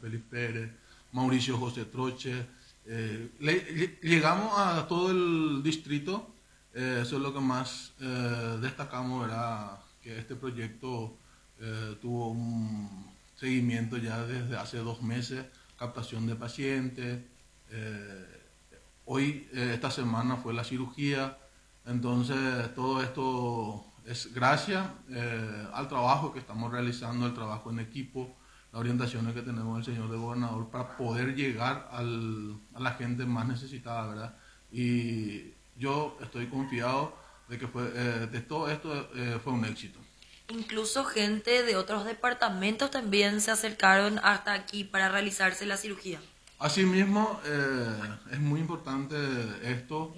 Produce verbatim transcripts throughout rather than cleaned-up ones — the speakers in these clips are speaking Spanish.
Félix Pérez, Mauricio José Troche. Eh, le, llegamos a todo el distrito, eh, eso es lo que más eh, destacamos, ¿verdad? Que este proyecto eh, tuvo un seguimiento ya desde hace dos meses, captación de pacientes. Eh, hoy, eh, esta semana fue la cirugía, entonces todo esto es gracias eh, al trabajo que estamos realizando, el trabajo en equipo, las orientaciones que tenemos del señor de gobernador para poder llegar al, a la gente más necesitada, ¿verdad? Y yo estoy confiado de que fue, eh, de todo esto eh, fue un éxito. Incluso gente de otros departamentos también se acercaron hasta aquí para realizarse la cirugía. Asimismo, eh, es muy importante esto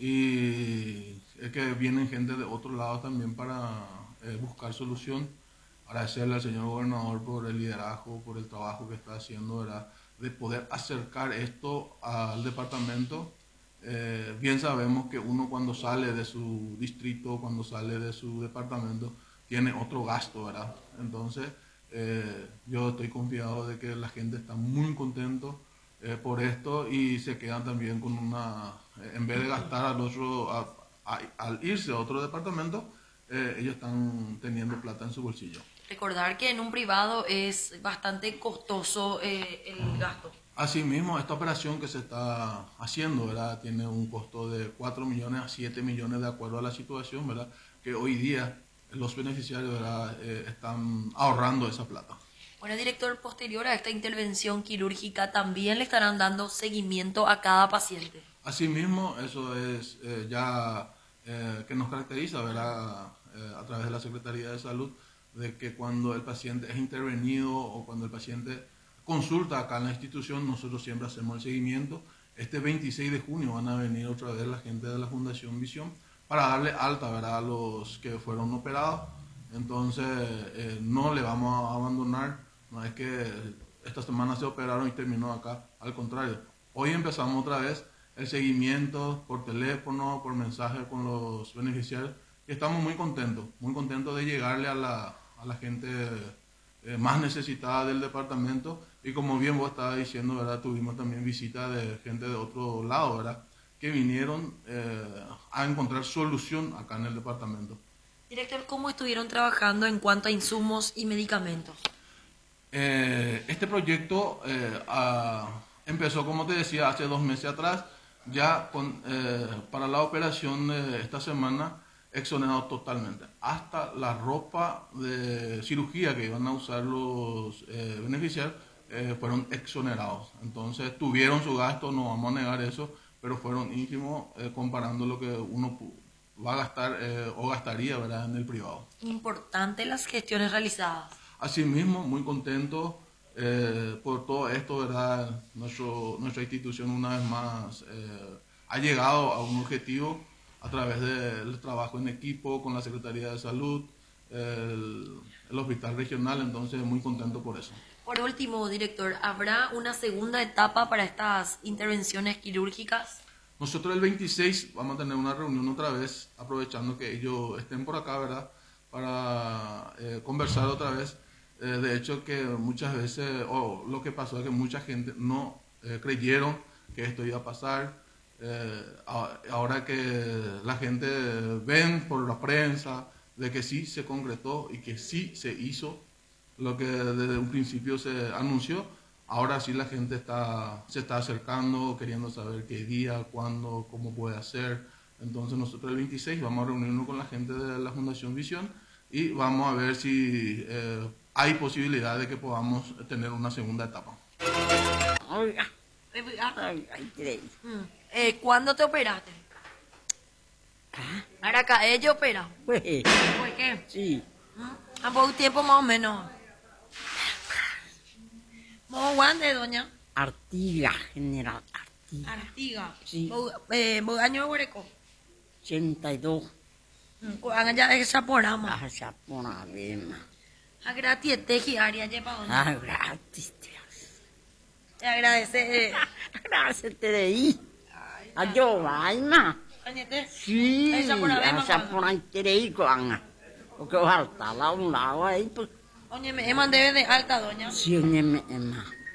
y es que vienen gente de otro lado también para eh, buscar solución. Agradecerle al señor gobernador por el liderazgo, por el trabajo que está haciendo, ¿verdad? De poder acercar esto al departamento. Eh, bien sabemos que uno cuando sale de su distrito, cuando sale de su departamento, tiene otro gasto, ¿verdad? Entonces, eh, yo estoy confiado de que la gente está muy contento eh, por esto y se quedan también con una, eh, en vez de gastar al otro, a, a, al irse a otro departamento, eh, ellos están teniendo plata en su bolsillo. Recordar que en un privado es bastante costoso eh, el gasto. Asimismo, esta operación que se está haciendo, ¿verdad? Tiene un costo de cuatro millones a siete millones de acuerdo a la situación, ¿verdad? Que hoy día los beneficiarios, ¿verdad? Eh, están ahorrando esa plata. Bueno, director, posterior a esta intervención quirúrgica, ¿también le estarán dando seguimiento a cada paciente? Asimismo, eso es eh, ya eh, que nos caracteriza, ¿verdad? Eh, a través de la Secretaría de Salud, de que cuando el paciente es intervenido o cuando el paciente consulta acá en la institución, nosotros siempre hacemos el seguimiento. Este veintiséis de junio van a venir otra vez la gente de la Fundación Visión para darle alta, ¿verdad?, a los que fueron operados. Entonces, eh, no le vamos a abandonar, no es que esta semana se operaron y terminó acá, al contrario. Hoy empezamos otra vez el seguimiento por teléfono, por mensaje con los beneficiarios, y estamos muy contentos, muy contentos de llegarle a la, a la gente eh, más necesitada del departamento. Y como bien vos estabas diciendo, ¿verdad?, tuvimos también visita de gente de otro lado, ¿verdad?, que vinieron eh, a encontrar solución acá en el departamento. Director, ¿cómo estuvieron trabajando en cuanto a insumos y medicamentos? Eh, este proyecto eh, a, empezó, como te decía, hace dos meses atrás, ya con, eh, para la operación de esta semana, exonerado totalmente. Hasta la ropa de cirugía que iban a usar los eh, beneficiarios eh, fueron exonerados. Entonces tuvieron su gasto, no vamos a negar eso, pero fueron ínfimos eh, comparando lo que uno va a gastar eh, o gastaría, ¿verdad?, en el privado. Importante las gestiones realizadas. Asimismo, muy contento eh, por todo esto, ¿verdad? Nuestro, nuestra institución una vez más eh, ha llegado a un objetivo a través del trabajo en equipo con la Secretaría de Salud, el, el Hospital Regional, entonces muy contento por eso. Por último, director, ¿habrá una segunda etapa para estas intervenciones quirúrgicas? Nosotros el veintiséis vamos a tener una reunión otra vez, aprovechando que ellos estén por acá, ¿verdad?, para eh, conversar otra vez. Eh, de hecho, que muchas veces, o oh, lo que pasó es que mucha gente no eh, creyeron que esto iba a pasar. Eh, ahora que la gente ven por la prensa de que sí se concretó y que sí se hizo lo que desde un principio se anunció, ahora sí la gente está, se está acercando, queriendo saber qué día, cuándo, cómo puede hacer. Entonces nosotros el veintiséis vamos a reunirnos con la gente de la Fundación Visión y vamos a ver si eh, hay posibilidad de que podamos tener una segunda etapa. Oiga, Mm. Eh, ¿Cuándo te operaste? ¿Para acá ella opera? pues, ¿Por qué? sí, ¿Mm? ¿A poco tiempo más o menos? ¿Vos guande, doña? Artiga, general, Artiga, Artiga. Sí. ¿Vos eh, vos año de hueco? ochenta y dos, Hagan ya esa porama. ah, ya por avena, A gratis teji área lleva doña. ah, gratis, Te agradece. gracias, te leí, a yo, vaina, Añete. sí, Esa por avena, esa por ahí te leí, con, porque falta a un lado ahí, pues, Oye, me eman debe de alta, doña. sí, me, me,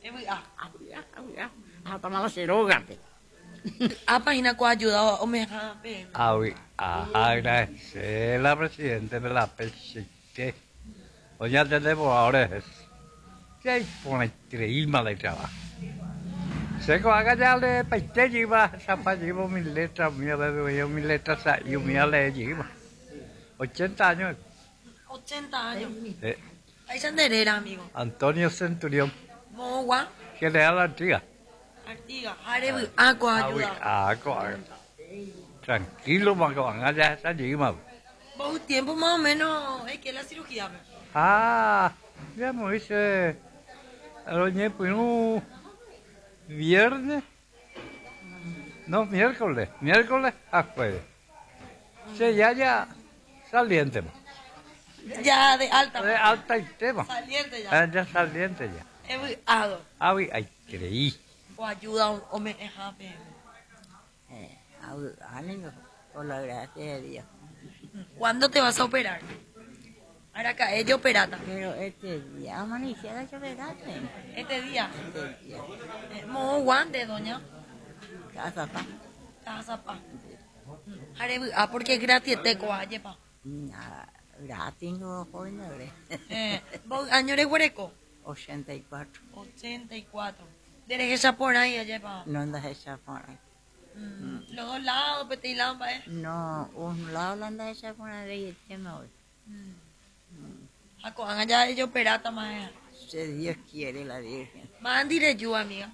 Es muy ah. A tomar la ciruga. A página que ha ayudado o me ha Ah, oui, a agradecer a la presidenta de la P C T. Hoy ya tenemos ahora es. Que pone increíble de trabajo. Se que haga ya le peite lleva, zapa llevo mis letras, mía de yo mis letras, yo mía le lleva. ochenta años. ochenta años. Eh, Ahí se enderera, amigo. Antonio Centurión, Mogua, que le da la antigua. Artiga, Arebu, Aqua Ah, oui, ayuda. ah, co- tranquilo, más que van allá esa lleva. Por un tiempo más o menos, es que es la cirugía. ¿No? Ah, ya me dice, a lo pues no, viernes, no, miércoles, miércoles a jueves. Sí, ya, ya, saliente, Ya de alta. de alta y tema, Saliente ya. ah, ya saliente ya. Es muy ado. Ah, oui, ay, creí. O ayuda o me deja ver. Eh, ánimo, por la gracia de Dios. ¿Cuándo te vas a operar? Ahora cae yo operata. Pero este día amaneciera que verate. Este día. Este día, Eh, Mo guante, doña. casa pa. Casa pa. Arebu, ah, porque gratis te coaye pa. Nada, gratis no jóvenes. Eh, vos año de huereco. ochenta y cuatro. ochenta y cuatro. Derecha esa por ahí, allá pa. No andas hecha por ahí. Mm, Los dos lados, pete y lamba, eh. No, un lado la andas hecha por ahí y este me voy. Jaco, allá ellos operata más. Si Dios quiere la Virgen. Más dire yo, amiga.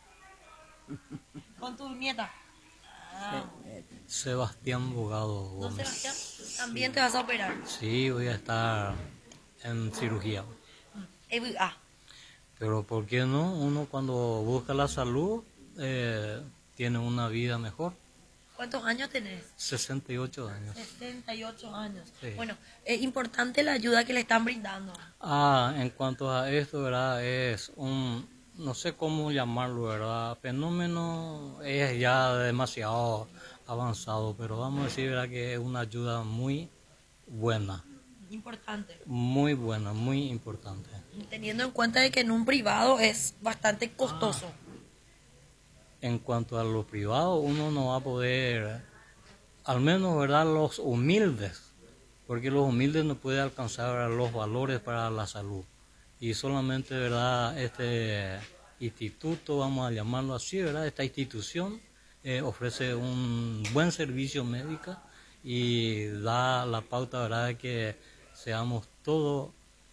Con tu nieta. Ah. Sebastián Bogado ¿No, Gómez. Sebastián? También te vas a operar. Sí, voy a estar en cirugía. Eh, ah, Pero ¿por qué no? Uno cuando busca la salud eh, tiene una vida mejor. ¿cuántos años tenés? sesenta y ocho años. sesenta y ocho años. Sí. Bueno, es importante la ayuda que le están brindando. Ah, en cuanto a esto, ¿verdad? Es un, no sé cómo llamarlo, ¿verdad? Fenómeno es ya demasiado avanzado, pero vamos a decir, ¿verdad? Que es una ayuda muy buena, Importante. muy buena, muy importante. Teniendo en cuenta de que en un privado es bastante costoso. En cuanto a lo privado, uno no va a poder, al menos, ¿verdad? Los humildes, porque los humildes no pueden alcanzar los valores para la salud. Y solamente, ¿verdad? Este instituto, vamos a llamarlo así, ¿verdad? Esta institución eh, ofrece un buen servicio médico y da la pauta, ¿verdad? De que seamos todos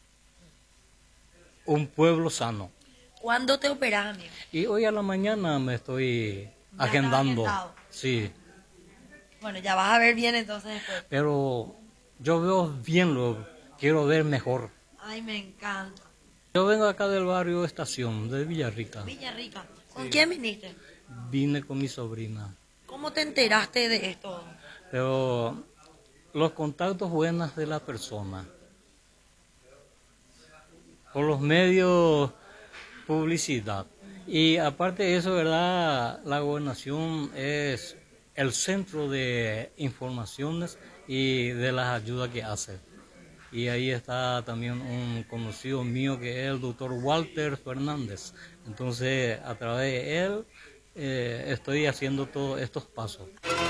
un pueblo sano. ¿Cuándo te operas, amigo? Y hoy a la mañana me estoy Ya está agendando. agendado. Sí, Bueno, ya vas a ver bien entonces después. pero yo veo bien, lo quiero ver mejor. Ay, me encanta. Yo vengo acá del barrio Estación, de Villarrica. Villarrica. ¿Con quién viniste? Vine con mi sobrina. ¿Cómo te enteraste de esto? Pero los contactos buenos de la persona. Por los medios, publicidad. Y aparte de eso, ¿verdad? La gobernación es el centro de informaciones y de las ayudas que hace. Y ahí está también un conocido mío que es el doctor Walter Fernández. Entonces, a través de él, eh, estoy haciendo todos estos pasos.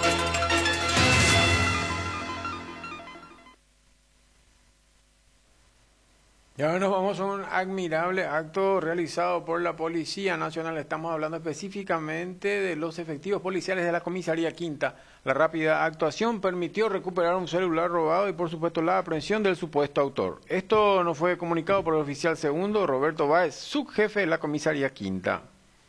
Y ahora nos vamos a un admirable acto realizado por la Policía Nacional. Estamos hablando específicamente de los efectivos policiales de la Comisaría Quinta. La rápida actuación permitió recuperar un celular robado y, por supuesto, la aprehensión del supuesto autor. Esto nos fue comunicado por el oficial segundo, Roberto Báez, subjefe de la Comisaría Quinta.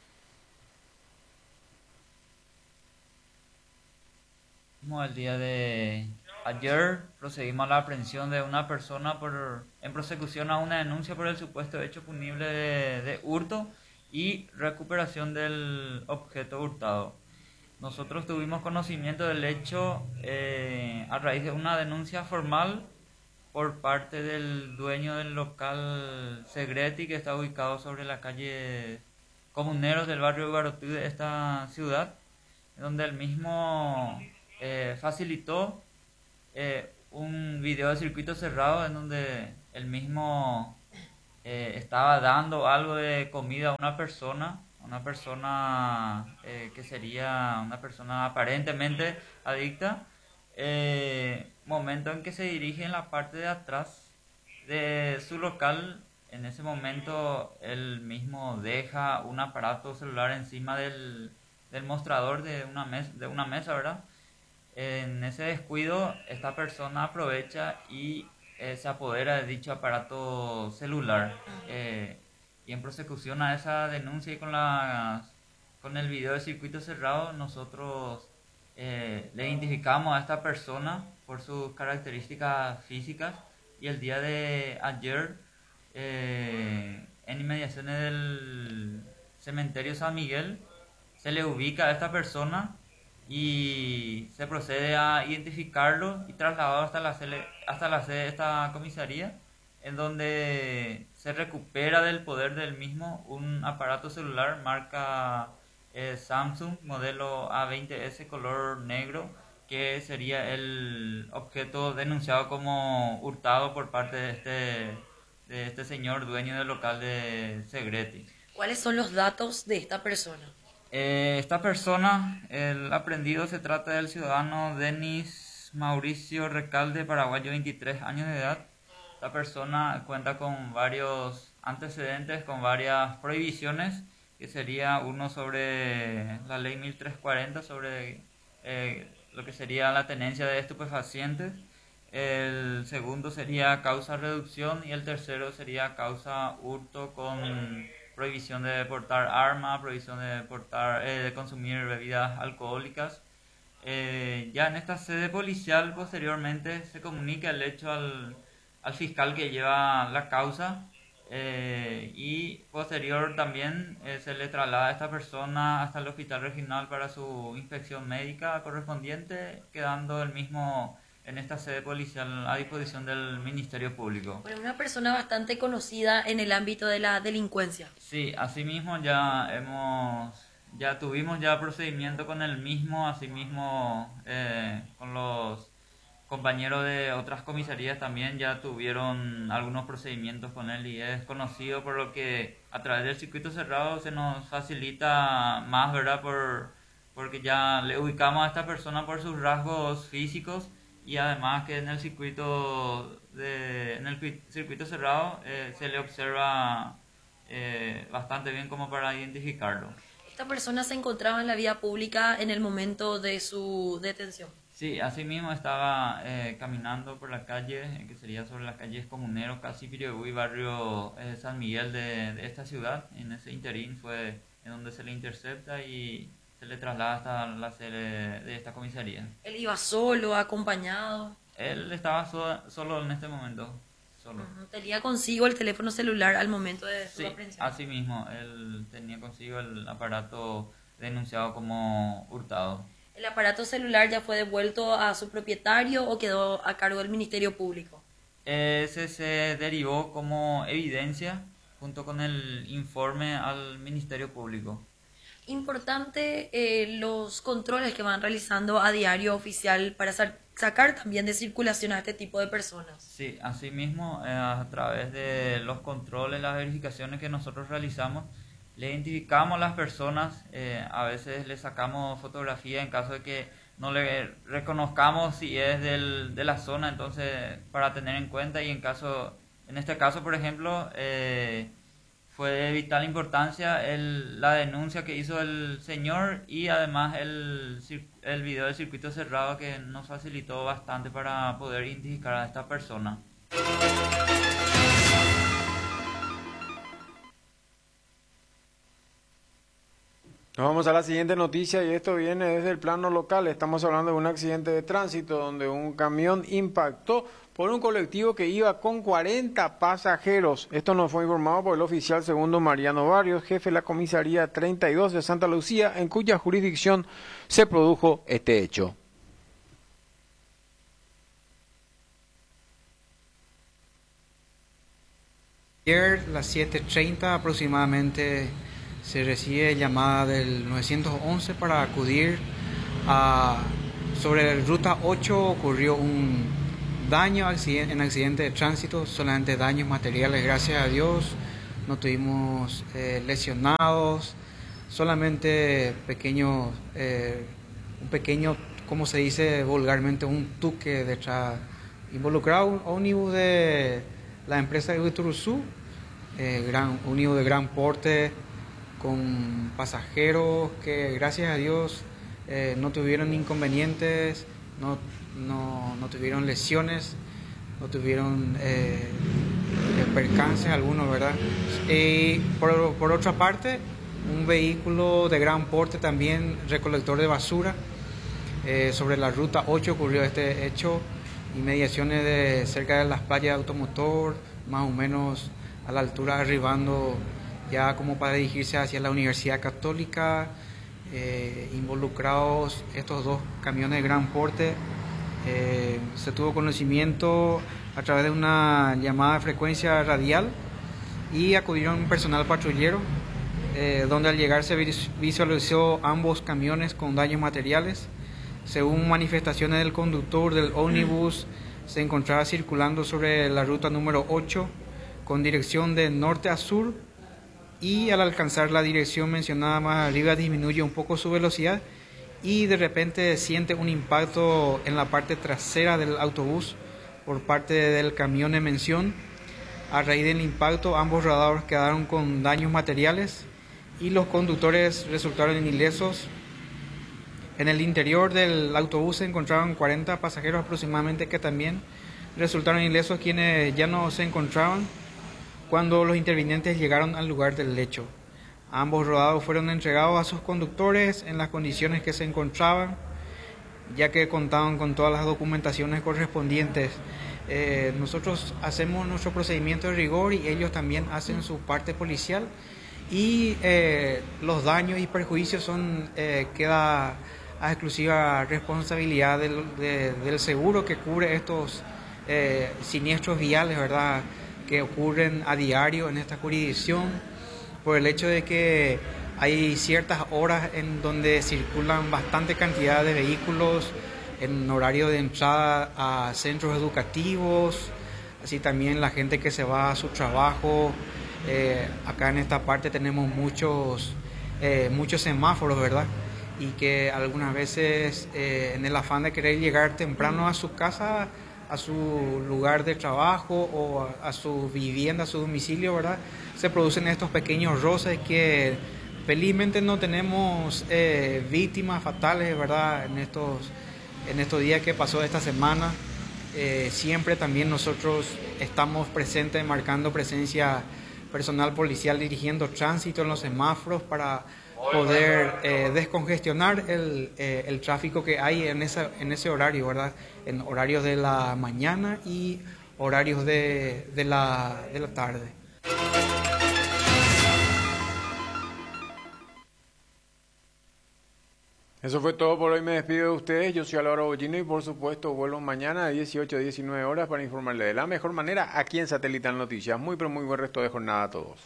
El día de ayer procedimos a la aprehensión de una persona por en prosecución a una denuncia por el supuesto hecho punible de, de hurto y recuperación del objeto hurtado. Nosotros tuvimos conocimiento del hecho eh, a raíz de una denuncia formal por parte del dueño del local Segreti, que está ubicado sobre la calle Comuneros del barrio Ugarotú de esta ciudad, donde el mismo eh, facilitó eh, un video de circuito cerrado en donde el mismo eh, estaba dando algo de comida a una persona, una persona eh, que sería una persona aparentemente adicta, eh, momento en que se dirige en la parte de atrás de su local. En ese momento él mismo deja un aparato celular encima del, del mostrador de una, mes, de una mesa, ¿verdad? En ese descuido, esta persona aprovecha y eh, se apodera de dicho aparato celular. Eh, y en prosecución a esa denuncia y con, la, con el video de circuito cerrado, nosotros eh, le identificamos a esta persona por sus características físicas, y el día de ayer, eh, en inmediaciones del cementerio San Miguel, se le ubica a esta persona y se procede a identificarlo y trasladado hasta la sede, hasta la sede de esta comisaría, en donde se recupera del poder del mismo un aparato celular marca eh, Samsung, modelo A veinte ese, color negro, que sería el objeto denunciado como hurtado por parte de este, de este señor dueño del local de Segreti. ¿Cuáles son los datos de esta persona? Eh, esta persona, el aprendido, se trata del ciudadano Denis Mauricio Recalde, paraguayo, veintitrés años de edad. Esta persona cuenta con varios antecedentes, con varias prohibiciones, que sería uno sobre la ley mil trescientos cuarenta, sobre eh, lo que sería la tenencia de estupefacientes. El segundo sería causa reducción y el tercero sería causa hurto con prohibición de portar arma, prohibición de portar, eh, de consumir bebidas alcohólicas. Eh, ya en esta sede policial posteriormente se comunica el hecho al, al fiscal que lleva la causa, eh, y posterior también eh, se le traslada a esta persona hasta el hospital regional para su inspección médica correspondiente, quedando el mismo en esta sede policial a disposición del Ministerio Público. Bueno, una persona bastante conocida en el ámbito de la delincuencia. Sí, asimismo ya hemos, ya tuvimos ya procedimiento con el mismo, asimismo eh, con los compañeros de otras comisarías también ya tuvieron algunos procedimientos con él, y es conocido, por lo que a través del circuito cerrado se nos facilita más, ¿verdad? Por, porque ya le ubicamos a esta persona por sus rasgos físicos, y además que en el circuito de en el circuito cerrado eh, se le observa eh, bastante bien como para identificarlo. ¿Esta persona se encontraba en la vía pública en el momento de su detención? Sí, así mismo estaba eh, caminando por la calle, eh, que sería sobre las calles Comuneros, casi Pirihuí, barrio eh, San Miguel de, de esta ciudad. En ese interín fue en donde se le intercepta y se le traslada hasta la sede de esta comisaría. ¿Él iba solo, acompañado? Él estaba so, solo en este momento, solo. Uh-huh. ¿Tenía consigo el teléfono celular al momento de su Sí, aprehensión? así mismo, él tenía consigo el aparato denunciado como hurtado. ¿El aparato celular ya fue devuelto a su propietario o quedó a cargo del Ministerio Público? Ese se derivó como evidencia junto con el informe al Ministerio Público. Importante eh, los controles que van realizando a diario oficial para sa- sacar también de circulación a este tipo de personas. Sí, asimismo, eh, a través de los controles, las verificaciones que nosotros realizamos, le identificamos a las personas, eh, a veces le sacamos fotografía en caso de que no le reconozcamos si es del, de la zona, entonces para tener en cuenta, y en caso, en este caso por ejemplo, eh, fue de vital importancia el, la denuncia que hizo el señor, y además el, el video del circuito cerrado, que nos facilitó bastante para poder identificar a esta persona. Nos vamos a la siguiente noticia, y esto viene desde el plano local. Estamos hablando de un accidente de tránsito donde un camión impactó por un colectivo que iba con cuarenta pasajeros. Esto nos fue informado por el oficial segundo Mariano Barrios, jefe de la comisaría treinta y dos de Santa Lucía, en cuya jurisdicción se produjo este hecho. Ayer a las siete treinta aproximadamente se recibe llamada del nueve once para acudir a... Sobre la ruta ocho ocurrió un daño en accidente de tránsito, solamente daños materiales, gracias a Dios. No tuvimos eh, lesionados, solamente pequeños, eh, un pequeño, como se dice vulgarmente, un tuque detrás. Involucrado un ómnibus de la empresa de Huituruzú, eh, gran, un ómnibus de gran porte, con pasajeros que gracias a Dios eh, no tuvieron inconvenientes, no, no, no tuvieron lesiones, no tuvieron eh, percances algunos, ¿verdad? Y por, por otra parte, un vehículo de gran porte también, recolector de basura, eh, sobre la ruta ocho ocurrió este hecho, inmediaciones de cerca de las playas de Automotor, más o menos a la altura arribando ya como para dirigirse hacia la Universidad Católica, eh, involucrados estos dos camiones de gran porte. Eh, se tuvo conocimiento a través de una llamada de frecuencia radial y acudieron personal patrullero, eh, donde al llegar se visualizó ambos camiones con daños materiales. Según manifestaciones del conductor del ómnibus, se encontraba circulando sobre la ruta número ocho con dirección de norte a sur, y al alcanzar la dirección mencionada más arriba disminuye un poco su velocidad y de repente siente un impacto en la parte trasera del autobús por parte del camión en mención. A raíz del impacto, ambos radares quedaron con daños materiales y los conductores resultaron ilesos. En el interior del autobús se encontraban cuarenta pasajeros aproximadamente que también resultaron ilesos, quienes ya no se encontraban cuando los intervinientes llegaron al lugar del hecho. Ambos rodados fueron entregados a sus conductores en las condiciones que se encontraban, ya que contaban con todas las documentaciones correspondientes. Eh, nosotros hacemos nuestro procedimiento de rigor y ellos también hacen su parte policial, y eh, los daños y perjuicios son eh, queda a exclusiva responsabilidad del, de, del seguro que cubre estos eh, siniestros viales, ¿verdad?, que ocurren a diario en esta jurisdicción, por el hecho de que hay ciertas horas en donde circulan bastante cantidad de vehículos en horario de entrada a centros educativos, así también la gente que se va a su trabajo. Eh, acá en esta parte tenemos muchos, eh, muchos semáforos, ¿verdad? Y que algunas veces eh, en el afán de querer llegar temprano a su casa, a su lugar de trabajo o a, a su vivienda, a su domicilio, ¿verdad?, se producen estos pequeños roces que felizmente no tenemos eh, víctimas fatales, ¿verdad?, en estos, en estos días que pasó esta semana. Eh, siempre también nosotros estamos presentes, marcando presencia personal policial dirigiendo tránsito en los semáforos para poder eh, descongestionar el, eh, el tráfico que hay en, esa, en ese horario, ¿verdad?, en horarios de la mañana y horarios de, de, la, de la tarde. Eso fue todo por hoy. Me despido de ustedes. Yo soy Álvaro Bollino y por supuesto vuelvo mañana a dieciocho a diecinueve horas para informarle de la mejor manera aquí en Satelital Noticias. Muy pero muy buen resto de jornada a todos.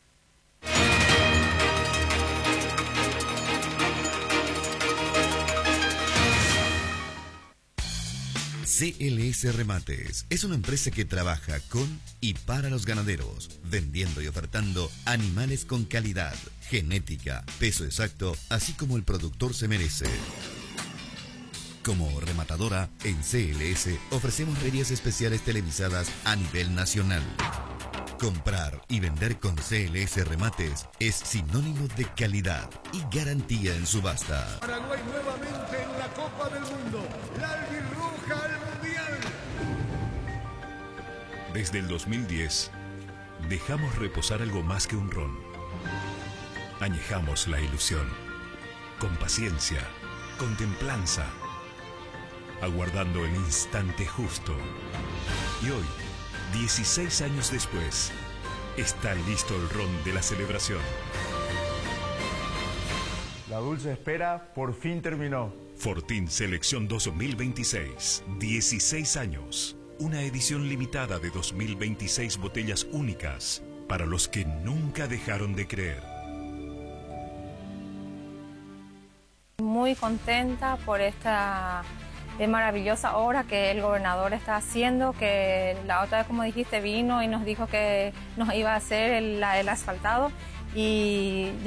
C L S Remates es una empresa que trabaja con y para los ganaderos, vendiendo y ofertando animales con calidad, genética, peso exacto, así como el productor se merece. Como rematadora, en C L S ofrecemos ferias especiales televisadas a nivel nacional. Comprar y vender con C L S Remates es sinónimo de calidad y garantía en subasta. Paraguay nuevamente en la Copa del Mundo. La albirroja al Mundial. Desde el dos mil diez, dejamos reposar algo más que un ron. Añejamos la ilusión. Con paciencia, con templanza. Aguardando el instante justo. Y hoy, dieciséis años después, está listo el ron de la celebración. La dulce espera por fin terminó. Fortín Selección dos mil veintiséis. dieciséis años. Una edición limitada de dos mil veintiséis botellas únicas para los que nunca dejaron de creer. Muy contenta por esta de maravillosa obra que el gobernador está haciendo, que la otra vez, como dijiste, vino y nos dijo que nos iba a hacer el, el asfaltado y